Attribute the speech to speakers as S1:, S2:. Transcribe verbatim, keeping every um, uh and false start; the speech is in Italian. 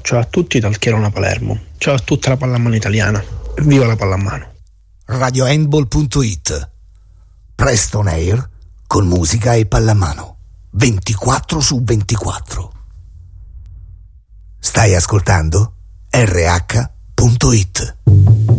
S1: ciao a tutti dal Chierona Palermo, ciao a tutta la pallamano italiana, viva la pallamano.
S2: radio handball punto it, presto on air con musica e pallamano, ventiquattro su ventiquattro. Stai ascoltando R H punto it.